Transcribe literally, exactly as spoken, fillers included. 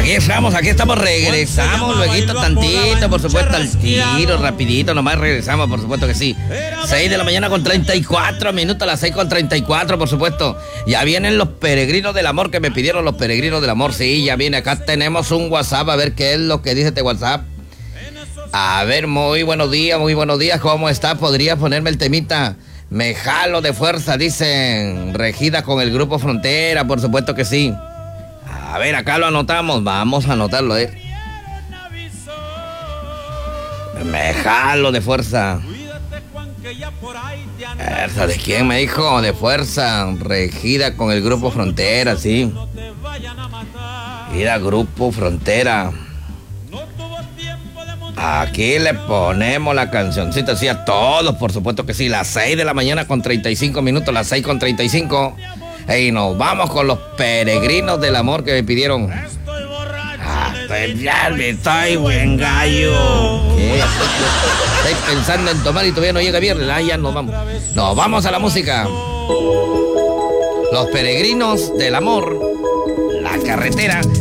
Aquí estamos, aquí estamos, regresamos, luego tantito, por supuesto, al tiro, rapidito, nomás regresamos, por supuesto que sí. seis de la mañana con treinta y cuatro minutos, las seis con treinta y cuatro, por supuesto. Ya vienen los peregrinos del amor que me pidieron los peregrinos del amor, sí, ya viene, acá tenemos un WhatsApp, a ver qué es lo que dice este WhatsApp. A ver, muy buenos días, muy buenos días, ¿cómo está? ¿Podría ponerme el temita? Me jalo de fuerza, dicen, regida con el Grupo Frontera, por supuesto que sí. A ver, acá lo anotamos, vamos a anotarlo, eh. Me jalo de fuerza. ¿Esa de quién me dijo? De fuerza, regida con el Grupo Frontera, sí. Mira, Grupo Frontera. Aquí le ponemos la cancioncita, sí, a todos, por supuesto que sí. Las seis de la mañana con treinta y cinco minutos, las seis con treinta y cinco. Y nos vamos con los peregrinos del amor que me pidieron. Ah, pues ya me estoy buen gallo. ¿Qué? Estoy pensando en tomar y todavía no llega viernes. Ah, ya nos vamos. Nos vamos a la música. Los peregrinos del amor. La carretera.